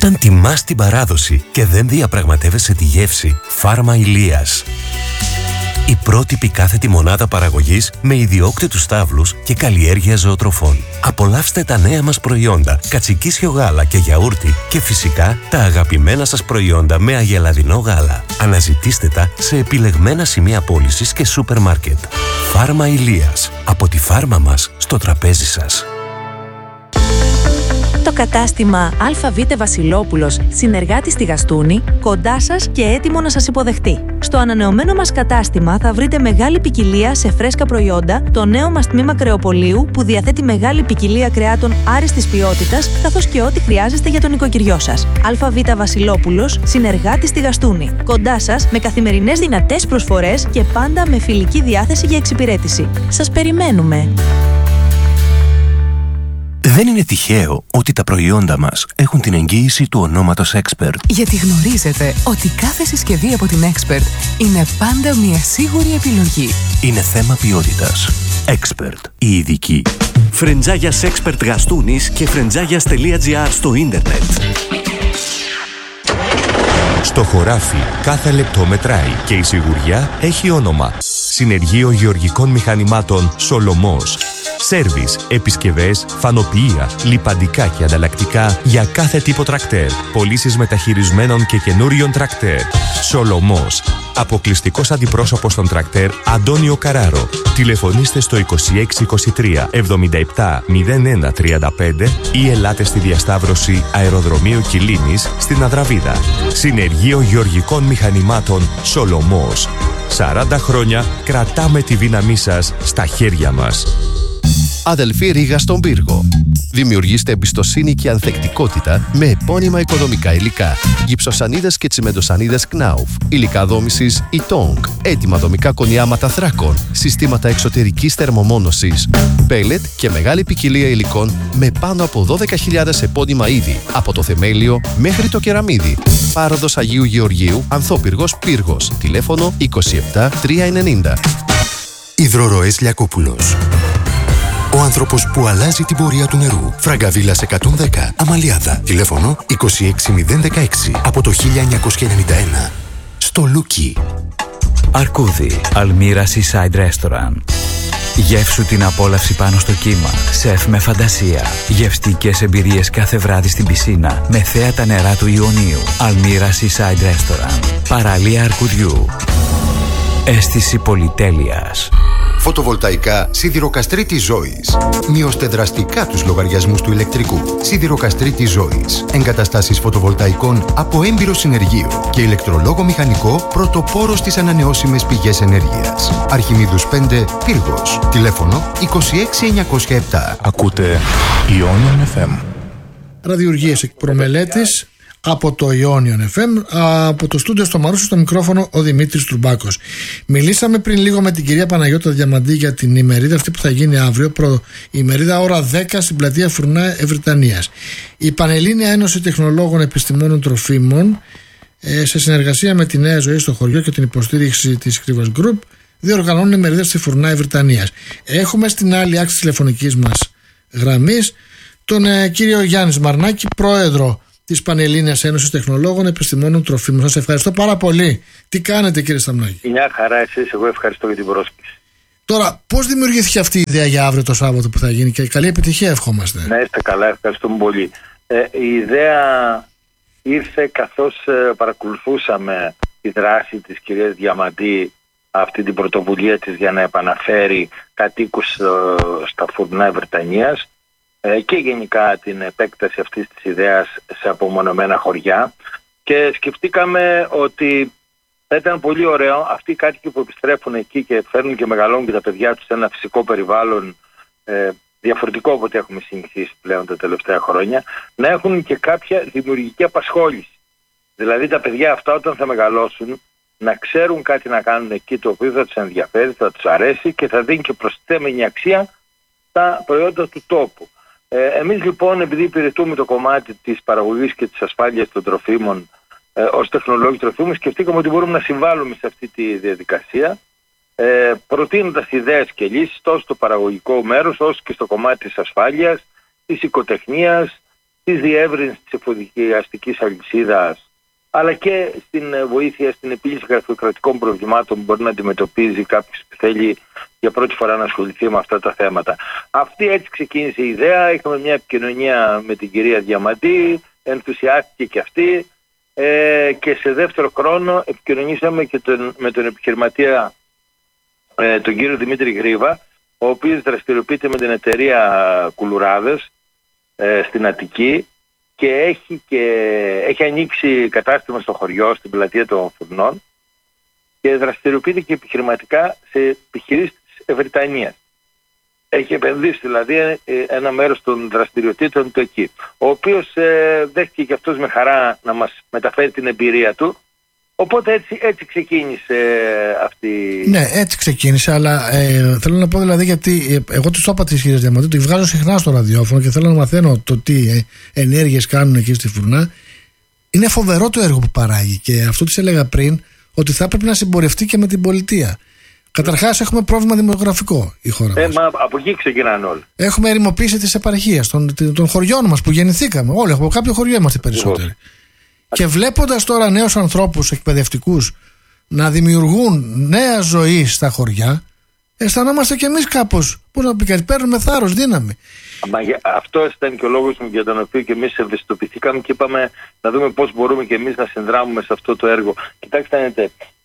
Όταν τιμάς την παράδοση και δεν διαπραγματεύεσαι τη γεύση, Φάρμα Ηλίας. Η πρότυπη κάθετη μονάδα παραγωγής με ιδιόκτητους στάβλους και καλλιέργεια ζωοτροφών. Απολαύστε τα νέα μας προϊόντα, κατσικίσιο γάλα και γιαούρτι και φυσικά τα αγαπημένα σας προϊόντα με αγελαδινό γάλα. Αναζητήστε τα σε επιλεγμένα σημεία πώλησης και σούπερ μάρκετ. Φάρμα Ηλίας. Από τη φάρμα μας στο τραπέζι σας. Το κατάστημα ΑΒ Βασιλόπουλος, συνεργάτη στη Γαστούνη, κοντά σας και έτοιμο να σας υποδεχτεί. Στο ανανεωμένο μας κατάστημα θα βρείτε μεγάλη ποικιλία σε φρέσκα προϊόντα, το νέο μας τμήμα κρεοπολίου που διαθέτει μεγάλη ποικιλία κρεάτων άριστης ποιότητας, καθώς και ό,τι χρειάζεστε για τον οικοκυριό σας. ΑΒ Βασιλόπουλος, συνεργάτη στη Γαστούνη. Κοντά σας με καθημερινές δυνατές προσφορές και πάντα με φιλική διάθεση για εξυπηρέτηση. Σας περιμένουμε! Δεν είναι τυχαίο ότι τα προϊόντα μας έχουν την εγγύηση του ονόματος Expert. Γιατί γνωρίζετε ότι κάθε συσκευή από την Expert είναι πάντα μια σίγουρη επιλογή. Είναι θέμα ποιότητας. Expert. Η ειδική. Φρεντζάγιας Expert Γαστούνης και φρεντζάγιας.gr στο ίντερνετ. Στο χωράφι κάθε λεπτό μετράει και η σιγουριά έχει όνομα. Συνεργείο Γεωργικών Μηχανημάτων Σολομός. Σέρβις, επισκευές, φανοποιεία, λιπαντικά και ανταλλακτικά για κάθε τύπο τρακτέρ. Πωλήσεις μεταχειρισμένων και καινούριων τρακτέρ. Σολομός. Αποκλειστικός αντιπρόσωπος των τρακτέρ Αντώνιο Καράρο. Τηλεφωνήστε στο 2623 77 01 35 ή ελάτε στη διασταύρωση Αεροδρομίου Κιλίνης στην Αδραβίδα. Συνεργείο Γεωργικών Μηχανημάτων Σολομός. 40 χρόνια κρατάμε τη δύναμή σας στα χέρια μας. Αδελφή Ρήγα στον Πύργο. Δημιουργήστε εμπιστοσύνη και ανθεκτικότητα με επώνυμα οικοδομικά υλικά. Γυψοσανίδες και τσιμεντοσανίδες Knauf. Υλικά δόμησης Itong. Έτοιμα δομικά κονιάματα θράκων. Συστήματα εξωτερικής θερμομόνωσης. Πέλετ και μεγάλη ποικιλία υλικών με πάνω από 12.000 επώνυμα είδη. Από το θεμέλιο μέχρι το κεραμίδι. Πάροδος Αγίου Γεωργίου, Ανθόπυργος Πύργος. Τηλέφωνο 27 390. Υδροροές Λιακόπουλος. Ο άνθρωπος που αλλάζει την πορεία του νερού. Φραγκαβίλας 110, Αμαλιάδα. Τηλέφωνο 26016 από το 1991. Στο Λούκι. Αρκούδι, Αλμύρα Seaside Restaurant. Γεύσου την απόλαυση πάνω στο κύμα. Σεφ με φαντασία. Γευστικές εμπειρίες κάθε βράδυ στην πισίνα με θέατα νερά του Ιωνίου. Αλμύρα Seaside Restaurant. Παραλία Αρκουδιού. Αίσθηση πολυτέλειας. Φωτοβολταϊκά Σιδηροκαστρίτη Ζωής. Μειώστε δραστικά τους λογαριασμούς του ηλεκτρικού. Σιδηροκαστρίτη Ζωής. Εγκαταστάσεις φωτοβολταϊκών από έμπειρο συνεργείο και ηλεκτρολόγο μηχανικό πρωτοπόρο στις ανανεώσιμες πηγές ενέργειας. Αρχιμίδους 5, Πύργος. Τηλέφωνο 26907. Ακούτε Ionion FM. Ραδιουργίες εκ προμελέτης από το Ionion FM, από το στούντιο στο Μαρούσο, στο μικρόφωνο ο Δημήτρης Τρουμπάκος. Μιλήσαμε πριν λίγο με την κυρία Παναγιώτα Διαμαντή για την ημερίδα αυτή που θα γίνει αύριο, ημερίδα ώρα 10 στην πλατεία Φουρνά Ευρυτανίας. Η Πανελλήνια Ένωση Τεχνολόγων Επιστημόνων Τροφίμων, σε συνεργασία με τη Νέα Ζωή στο χωριό και την υποστήριξη της Κρύβας Group, διοργανώνουν ημερίδα στη Φουρνά Ευρυτανίας. Έχουμε στην άλλη άκρη της τηλεφωνικής μας γραμμής τον κύριο Γιάννη Σμαρνάκη, πρόεδρο της Πανελλήνιας Ένωσης Τεχνολόγων Επιστημόνων Τροφίμων. Σας ευχαριστώ πάρα πολύ. Τι κάνετε, κύριε Σταμνάκη? Μια χαρά εσείς, εγώ ευχαριστώ για την πρόσκληση. Τώρα, πώς δημιουργήθηκε αυτή η ιδέα για αύριο το Σάββατο που θα γίνει, και καλή επιτυχία ευχόμαστε. Να είστε καλά, ευχαριστούμε πολύ. Η ιδέα ήρθε καθώς παρακολουθούσαμε τη δράση της κυρίας Διαμαντή, αυτή την πρωτοβουλία της για να επαναφέρει κατοίκους στα Φουρνά Ευρυτανίας και γενικά την επέκταση αυτής της ιδέας σε απομονωμένα χωριά, και σκεφτήκαμε ότι θα ήταν πολύ ωραίο αυτοί οι κάτοικοι που επιστρέφουν εκεί και φέρνουν και μεγαλώνουν και τα παιδιά τους σε ένα φυσικό περιβάλλον διαφορετικό από ό,τι έχουμε συνηθίσει πλέον τα τελευταία χρόνια, να έχουν και κάποια δημιουργική απασχόληση. Δηλαδή τα παιδιά αυτά όταν θα μεγαλώσουν να ξέρουν κάτι να κάνουν εκεί το οποίο θα τους ενδιαφέρει, θα τους αρέσει και θα δίνει και προσθέμενη αξία στα προϊόντα του τόπου. Εμείς λοιπόν, επειδή υπηρετούμε το κομμάτι της παραγωγής και της ασφάλειας των τροφίμων ως τεχνολόγοι τροφίμων, σκεφτήκαμε ότι μπορούμε να συμβάλλουμε σε αυτή τη διαδικασία, προτείνοντας ιδέες και λύσεις τόσο στο παραγωγικό μέρος όσο και στο κομμάτι της ασφάλειας, της οικοτεχνίας, της διεύρυνσης της εφοδιαστικής αλυσίδας, αλλά και στην βοήθεια στην επίλυση γραφειοκρατικών προβλημάτων που μπορεί να αντιμετωπίζει κάποιος που θέλει για πρώτη φορά να ασχοληθεί με αυτά τα θέματα. Αυτή έτσι ξεκίνησε η ιδέα. Είχαμε μια επικοινωνία με την κυρία Διαμαντή, ενθουσιάστηκε και αυτή, και σε δεύτερο χρόνο επικοινωνήσαμε και με τον επιχειρηματία τον κύριο Δημήτρη Γρήβα, ο οποίος δραστηριοποιείται με την εταιρεία Κουλουράδες στην Αττική και έχει ανοίξει κατάστημα στο χωριό, στην πλατεία των Φουρνών, και δραστηριοποιείται και επιχειρηματικά σε επιχειρήσεις της Ευρυτανίας. Έχει επενδύσει δηλαδή ένα μέρος των δραστηριοτήτων του εκεί, ο οποίος δέχτηκε και αυτός με χαρά να μας μεταφέρει την εμπειρία του. Οπότε έτσι ξεκίνησε αυτή. Ναι, έτσι ξεκίνησε, αλλά θέλω να πω δηλαδή, γιατί εγώ τους το είπα της κυρίας Διαμαντή, τη βγάζω συχνά στο ραδιόφωνο και θέλω να μαθαίνω το τι ενέργειες κάνουν εκεί στη Φουρνά. Είναι φοβερό το έργο που παράγει και αυτό της έλεγα πριν, ότι θα έπρεπε να συμπορευτεί και με την πολιτεία. Καταρχάς έχουμε πρόβλημα δημογραφικό η χώρα μας. Μα από εκεί ξεκινάνε όλα. Έχουμε ερημοποίηση της επαρχίας, των χωριών μας που γεννηθήκαμε. Όλοι από κάποιο χωριό είμαστε περισσότεροι. Και βλέποντας τώρα νέους ανθρώπους εκπαιδευτικούς να δημιουργούν νέα ζωή στα χωριά, αισθανόμαστε κι εμείς κάπως, πώς να πει κάτι, παίρνουμε θάρρος, δύναμη. Αυτό ήταν και ο λόγος μου για τον οποίο και εμείς ευαισθητοποιηθήκαμε και είπαμε να δούμε πώς μπορούμε και εμείς να συνδράμουμε σε αυτό το έργο. Κοιτάξτε,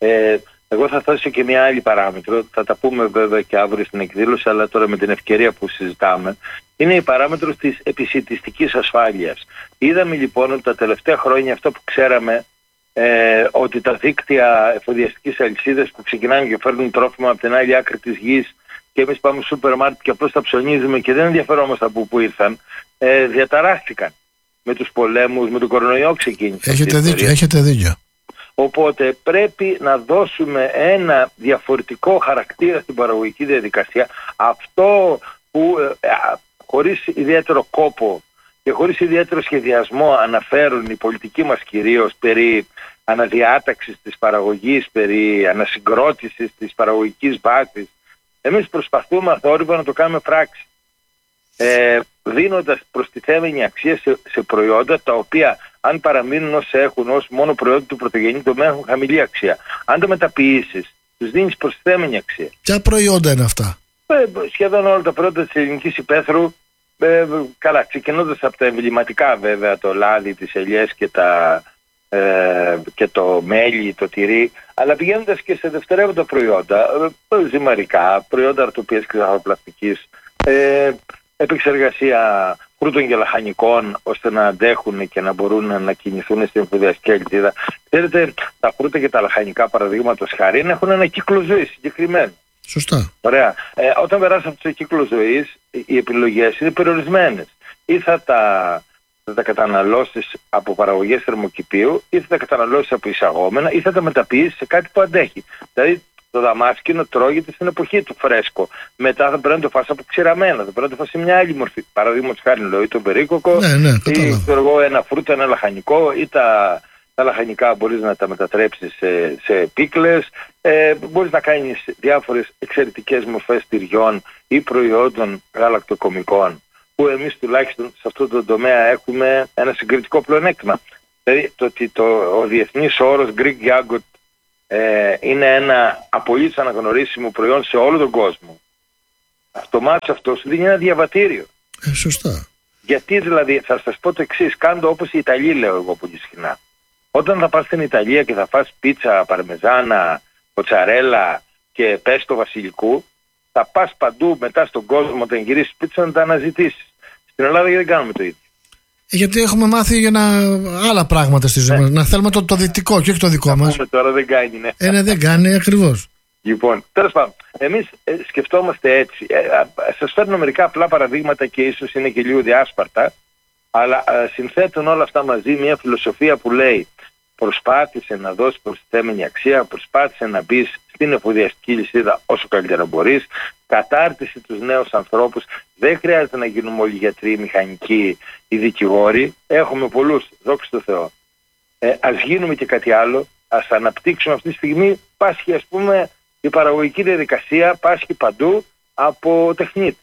εγώ θα θέσω και μια άλλη παράμετρο, θα τα πούμε βέβαια και αύριο στην εκδήλωση, αλλά τώρα με την ευκαιρία που συζητάμε, είναι η παράμετρος της επισιτιστικής ασφάλειας. Είδαμε λοιπόν ότι τα τελευταία χρόνια αυτό που ξέραμε, ότι τα δίκτυα εφοδιαστικής αλυσίδας που ξεκινάνε και φέρνουν τρόφιμα από την άλλη άκρη της γης και εμείς πάμε στο σούπερ μάρκετ και απλώς τα ψωνίζουμε και δεν ενδιαφερόμαστε από πού ήρθαν, διαταράχθηκαν με τους πολέμους, με τον κορονοϊό ξεκίνησε. Έχετε δίκιο. Οπότε πρέπει να δώσουμε ένα διαφορετικό χαρακτήρα στην παραγωγική διαδικασία. Αυτό που χωρίς ιδιαίτερο κόπο και χωρίς ιδιαίτερο σχεδιασμό αναφέρουν οι πολιτικοί μας κυρίως περί αναδιάταξης της παραγωγής, περί ανασυγκρότησης της παραγωγικής βάσης, εμείς προσπαθούμε αθόρυβα να το κάνουμε πράξη. Δίνοντας προστιθέμενη αξία σε προϊόντα τα οποία, αν παραμείνουν ως έχουν, ως μόνο προϊόντα του πρωτογενή τομέα, έχουν χαμηλή αξία. Αν το μεταποιήσεις, τους δίνεις προστιθέμενη αξία. Ποια προϊόντα είναι αυτά? Σχεδόν όλα τα προϊόντα της ελληνικής υπαίθρου, καλά, ξεκινώντας από τα εμβληματικά βέβαια, το λάδι, τις ελιές και το μέλι, το τυρί, αλλά πηγαίνοντας και σε δευτερεύοντα προϊόντα, ζυμαρικά, προϊόντα αρτοπίας και ζαχαροπλαστικής, επεξεργασία φρούτων και λαχανικών, ώστε να αντέχουν και να μπορούν να κινηθούν στην εφοδιαστική αλυσίδα. Ξέρετε, τα φρούτα και τα λαχανικά, παραδείγματος χάρη, έχουν ένα κύκλο ζωής συγκεκριμένο. Σωστά. Ωραία. Όταν περάσει από το κύκλο ζωής, οι επιλογές είναι περιορισμένες. Ή θα τα καταναλώσεις από παραγωγές θερμοκηπίου, ή θα τα καταναλώσεις από εισαγόμενα, ή θα τα μεταποιήσεις σε κάτι που αντέχει. Δηλαδή, το δαμάσκηνο τρώγεται στην εποχή του φρέσκο. Μετά θα πρέπει να το φας από ξηραμένα, θα πρέπει να το φας σε μια άλλη μορφή. Παραδείγματος χάρη, το περίκοκο, ή ένα φρούτο, ένα λαχανικό, ή τα λαχανικά μπορείς να τα μετατρέψεις σε πίκλες. Μπορείς να κάνεις διάφορες εξαιρετικές μορφές τυριών ή προϊόντων γαλακτοκομικών, που εμείς τουλάχιστον σε αυτό το τομέα έχουμε ένα συγκριτικό πλεονέκτημα. Δηλαδή το ότι ο διεθνής όρος Greek Yogurt είναι ένα απολύτως αναγνωρίσιμο προϊόν σε όλο τον κόσμο. Αυτομάτως αυτό σου δίνει ένα διαβατήριο. Σωστά. Γιατί δηλαδή, θα σας πω το εξής, κάντε όπως οι Ιταλοί, λέω εγώ πολύ συχνά. Όταν θα πας στην Ιταλία και θα φας πίτσα, παρμεζάνα, μοτσαρέλα και πέστο βασιλικού, θα πας παντού μετά στον κόσμο όταν γυρίσεις πίτσα να τα αναζητήσεις. Στην Ελλάδα δεν κάνουμε το ίδιο. Γιατί έχουμε μάθει για άλλα πράγματα στη ζωή μας. Να θέλουμε το δυτικό και όχι το δικό μας. Τώρα δεν κάνει, ναι. Δεν κάνει ακριβώς. Λοιπόν, τέλος πάντων, εμείς σκεφτόμαστε έτσι. Σας φέρνω μερικά απλά παραδείγματα και ίσως είναι και λίγο διάσπαρτα, αλλά συνθέτουν όλα αυτά μαζί μια φιλοσοφία που λέει: προσπάθησε να δώσει προστιθέμενη αξία, προσπάθησε να μπεις στην εφοδιαστική λυσίδα όσο καλύτερα μπορείς, κατάρτισε τους νέους ανθρώπους. Δεν χρειάζεται να γίνουμε όλοι γιατροί, μηχανικοί ή δικηγόροι. Έχουμε πολλούς, δόξα τω Θεώ. Ας γίνουμε και κάτι άλλο, ας αναπτύξουμε αυτή τη στιγμή. Πάσχει, ας πούμε, η παραγωγική διαδικασία, πάσχει παντού από τεχνίτες.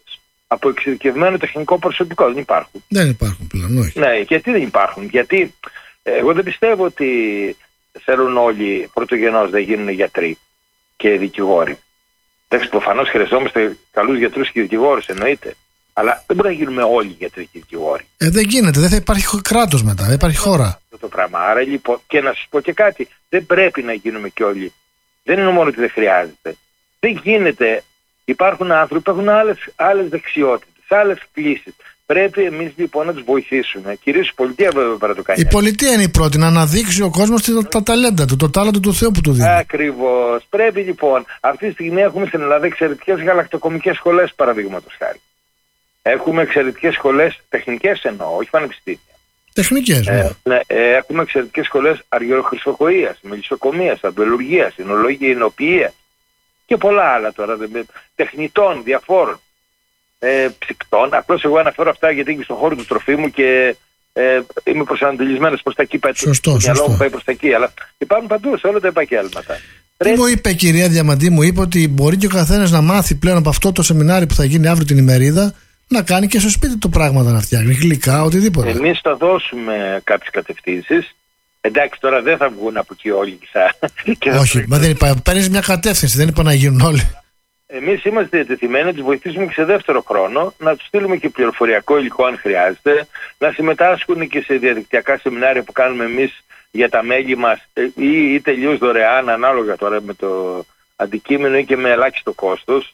από εξειδικευμένο τεχνικό προσωπικό. Δεν υπάρχουν. Δεν υπάρχουν πλέον, όχι. Ναι, γιατί δεν υπάρχουν? Γιατί εγώ δεν πιστεύω ότι θέλουν όλοι πρωτογενώς να γίνουν γιατροί και δικηγόροι. Εντάξει, προφανώς χρειαζόμαστε καλούς γιατρούς και δικηγόρους, εννοείται. Αλλά δεν μπορεί να γίνουμε όλοι γιατροί και δικηγόροι. Δεν γίνεται, δεν θα υπάρχει κράτος μετά, δεν υπάρχει χώρα. Αυτό το πράγμα. Άρα λοιπόν, και να σας πω και κάτι, δεν πρέπει να γίνουμε κι όλοι. Δεν είναι μόνο ότι δεν χρειάζεται. Δεν γίνεται. Υπάρχουν άνθρωποι που έχουν άλλες δεξιότητες, άλλες κλήσεις. Πρέπει εμείς λοιπόν να τους βοηθήσουμε. Κυρίως η πολιτεία βέβαια πρέπει να το κάνει. Η πολιτεία είναι η πρώτη να αναδείξει ο κόσμος τα ταλέντα του, το τάλαντο του Θεού που του δίνει. Ακριβώς. Πρέπει λοιπόν. Αυτή τη στιγμή έχουμε στην Ελλάδα εξαιρετικές γαλακτοκομικές σχολές, παραδείγματος χάρη. Έχουμε εξαιρετικές σχολές, τεχνικές εννοώ, όχι πανεπιστήμια. Τεχνικές, ναι. Έχουμε εξαιρετικές σχολές αργυροχρυσοκοΐας, μελισσοκομείας, αμπελουργίας, εινοποιίας και πολλά άλλα τώρα, τεχνητών, διαφόρων, ψυκτών. Απλώς εγώ αναφέρω αυτά γιατί είμαι στον χώρο του τροφίμου και είμαι προσανατολισμένος προς τα εκεί. Σωστό. Μου πάει προς τα εκεί, αλλά υπάρχουν παντού σε όλα τα επαγγέλματα. Τι μου είπε η κυρία Διαμαντή, μου είπε ότι μπορεί και ο καθένας να μάθει πλέον από αυτό το σεμινάριο που θα γίνει αύριο την ημερίδα, να κάνει και στο σπίτι του πράγματα, να φτιάχνει γλυκά, οτιδήποτε. Εμείς θα δώσουμε κάποιες κατευθύνσεις. Εντάξει, τώρα δεν θα βγουν από εκεί όλοι και όχι, μα δεν είπα, παίρνεις μια κατεύθυνση, δεν είπα να γίνουν όλοι. Εμείς είμαστε διατεθειμένοι να τους βοηθήσουμε και σε δεύτερο χρόνο, να τους στείλουμε και πληροφοριακό υλικό αν χρειάζεται, να συμμετάσχουν και σε διαδικτυακά σεμινάρια που κάνουμε εμείς για τα μέλη μας ή τελείως δωρεάν, ανάλογα τώρα με το αντικείμενο ή και με ελάχιστο κόστος.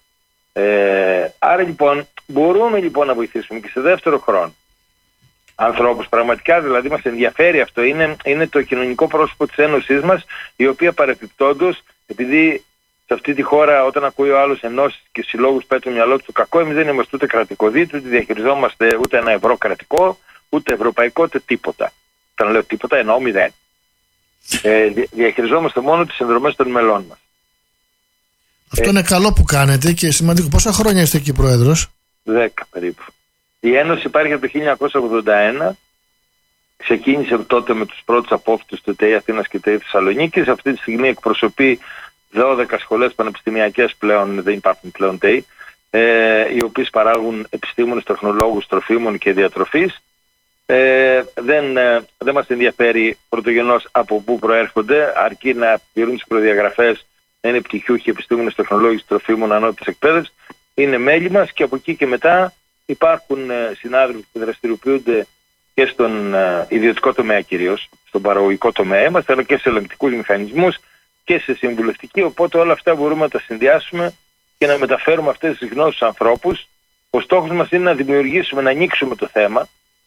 Άρα λοιπόν μπορούμε λοιπόν να βοηθήσουμε και σε δεύτερο χρόνο ανθρώπους. Πραγματικά δηλαδή μας ενδιαφέρει αυτό. Είναι το κοινωνικό πρόσωπο της Ένωσής μας, η οποία παρεπιπτόντως, επειδή σε αυτή τη χώρα όταν ακούει ο άλλος ενώσεις και συλλόγους πέτει το μυαλό του κακό, εμείς δεν είμαστε ούτε κρατικοδίτη, ούτε διαχειριζόμαστε ούτε ένα ευρώ κρατικό, ούτε ευρωπαϊκό, ούτε τίποτα. Όταν λέω τίποτα εννοώ μηδέν. Διαχειριζόμαστε μόνο τις συνδρομές των μελών μας. Αυτό είναι καλό που κάνετε και σημαντικό. Πόσα χρόνια είστε εκεί πρόεδρος? 10 περίπου. Η Ένωση υπάρχει από το 1981. Ξεκίνησε τότε με τους πρώτους απόφοιτους του ΤΕΙ Αθήνας και ΤΕΙ Θεσσαλονίκης. Αυτή τη στιγμή εκπροσωπεί 12 σχολές πανεπιστημιακές πλέον, δεν υπάρχουν πλέον ΤΕΙ, οι οποίες παράγουν επιστήμονες, τεχνολόγους τροφίμων και διατροφής. Δεν μας ενδιαφέρει πρωτογενώς από πού προέρχονται, αρκεί να πληρούν τις προδιαγραφές, να είναι πτυχιούχοι, επιστήμονες, τεχνολόγοι τροφίμων ανώτατης εκπαίδευσης, είναι μέλη μας και από εκεί και μετά υπάρχουν συνάδελφοι που δραστηριοποιούνται και στον ιδιωτικό τομέα κυρίως, στον παραγωγικό τομέα μας, αλλά και σε ελεγκτικούς μηχανισμούς και σε συμβουλευτική, οπότε όλα αυτά μπορούμε να τα συνδυάσουμε και να μεταφέρουμε αυτές τις γνώσεις στους ανθρώπους. Ο στόχος μας είναι να δημιουργήσουμε, να ανοίξουμε το θέμα,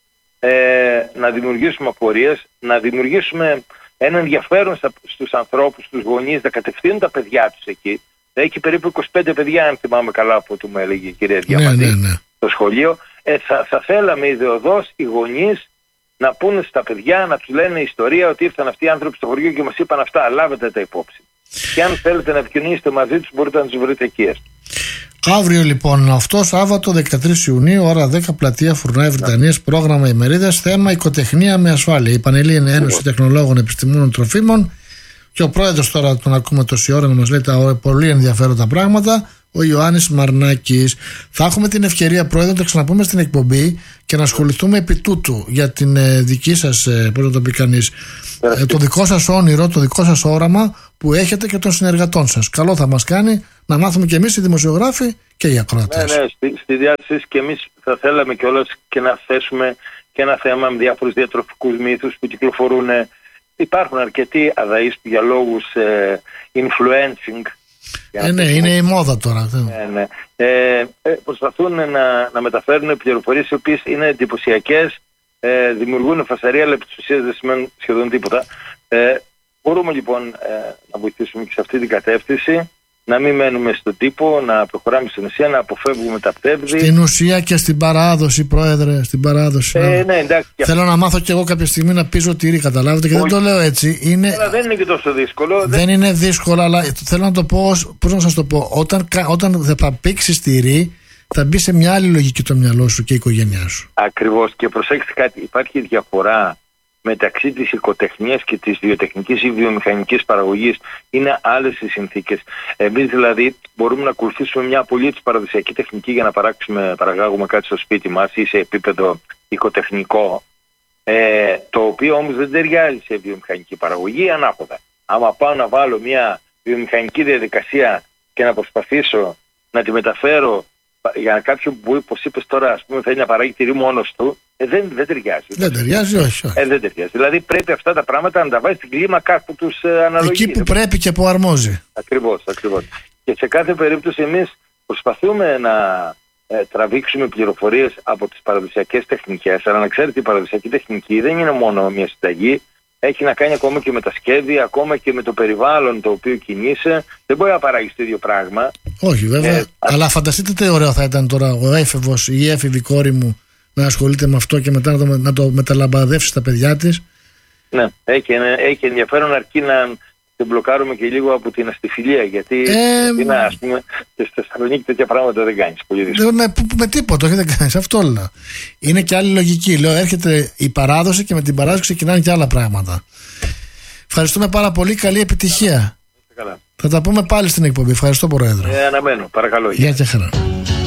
να δημιουργήσουμε απορίες, να δημιουργήσουμε ένα ενδιαφέρον στους ανθρώπους, στους γονείς, να κατευθύνουν τα παιδιά τους εκεί. Έχει περίπου 25 παιδιά, αν θυμάμαι καλά, από ό,τι μου έλεγε η κυρία Διαμαντή, στο σχολείο. Θα θέλαμε ιδεοδός οι γονείς να πούνε στα παιδιά, να τους λένε ιστορία ότι ήρθαν αυτοί οι άνθρωποι στο χωριό και μας είπαν αυτά. Λάβετε τα υπόψη. Και αν θέλετε να επικοινωνήσετε μαζί τους, μπορείτε να τους βρείτε εκεί. Αύριο λοιπόν, αυτό Σάββατο 13 Ιουνίου, ώρα 10, πλατεία Φουρνάη Βρυτανίας, πρόγραμμα ημερίδας, θέμα οικοτεχνία με ασφάλεια. Η Πανελλήνια Ένωση Τεχνολόγων Επιστημόνων Τροφίμων. Και ο πρόεδρος, τώρα τον ακούμε τόση ώρα να μας λέει τα πολύ ενδιαφέροντα πράγματα, ο Ιωάννης Μαρνάκης. Θα έχουμε την ευκαιρία, πρόεδρε, να τα ξαναπούμε στην εκπομπή και να ασχοληθούμε επί τούτου για την δική σας, πώς να το πει κανείς, το δικό σας όνειρο, το δικό σας όραμα που έχετε και των συνεργατών σας. Καλό θα μας κάνει να μάθουμε και εμείς οι δημοσιογράφοι και οι ακροατές. Ναι, στη διάθεση και εμείς θα θέλαμε κιόλας και να θέσουμε και ένα θέμα με διάφορους διατροφικούς μύθους που κυκλοφορούν. Υπάρχουν αρκετοί αδαείς για λόγους influencing. Ναι, είναι η μόδα τώρα. Ναι. Προσπαθούν να μεταφέρουν πληροφορίες οι οποίες είναι εντυπωσιακές, δημιουργούν φασαρία, αλλά επί της ουσίας δεν σημαίνουν σχεδόν τίποτα. Μπορούμε λοιπόν να βοηθήσουμε και σε αυτή την κατεύθυνση, να μην μένουμε στον τύπο, να προχωράμε στην ουσία, να αποφεύγουμε τα πτεύδη. Στην ουσία και στην παράδοση, πρόεδρε, στην παράδοση. Ναι, εντάξει. Θέλω να μάθω κι εγώ κάποια στιγμή να πίζω τυρί, καταλάβετε, και δεν το λέω έτσι. Αλλά δεν είναι και τόσο δύσκολο. Δεν είναι δύσκολο, αλλά θέλω να το πω, πώς να σας το πω, όταν θα πήξεις τυρί, θα μπει σε μια άλλη λογική το μυαλό σου και η οικογένειά σου. Ακριβώς. Και προσέξτε κάτι, υπάρχει διαφορά μεταξύ της οικοτεχνίας και της βιοτεχνικής ή βιομηχανικής παραγωγής είναι άλλες οι συνθήκες. Εμείς δηλαδή μπορούμε να ακολουθήσουμε μια απολύτως παραδοσιακή τεχνική για να παραγάγουμε κάτι στο σπίτι μας ή σε επίπεδο οικοτεχνικό, το οποίο όμως δεν ταιριάζει σε βιομηχανική παραγωγή, ανάποδα. Άμα πάω να βάλω μια βιομηχανική διαδικασία και να προσπαθήσω να τη μεταφέρω για κάποιον που, όπως είπες τώρα, ας πούμε, θέλει να παράγει τυρί μόνος του, δεν ταιριάζει. Δεν ταιριάζει, όχι. Δεν ταιριάζει. Δηλαδή πρέπει αυτά τα πράγματα να τα βάζει στην κλίμακα που τους αναλογεί. Εκεί που πρέπει και που αρμόζει. Ακριβώς. Και σε κάθε περίπτωση εμείς προσπαθούμε να τραβήξουμε πληροφορίες από τις παραδοσιακές τεχνικές, αλλά να ξέρετε η παραδοσιακή τεχνική δεν είναι μόνο μια συνταγή, έχει να κάνει ακόμα και με τα σχέδια, ακόμα και με το περιβάλλον το οποίο κινείσαι. Δεν μπορεί να παράγει το ίδιο πράγμα. Όχι, βέβαια. Αλλά φανταστείτε τι ωραίο θα ήταν τώρα ο έφηβος ή η έφηβη κόρη μου να ασχολείται με αυτό και μετά να το μεταλαμπαδεύσει στα παιδιά της. Ναι, έχει ενδιαφέρον, αρκεί να την μπλοκάρουμε και λίγο από την αστιφιλία. Γιατί ας πούμε, στη Θεσσαλονίκη τέτοια πράγματα δεν κάνεις πολύ δύσκολα. Με τίποτα, όχι, δεν κάνεις. Αυτό λέω. Είναι και άλλη λογική. Λέω, έρχεται η παράδοση και με την παράδοση ξεκινάνε και άλλα πράγματα. Ευχαριστούμε πάρα πολύ. Καλή επιτυχία. Καλά. Θα τα πούμε πάλι στην εκπομπή. Ευχαριστώ, Πρόεδρε. Αναμένω. Παρακαλώ. Γεια και χαρά.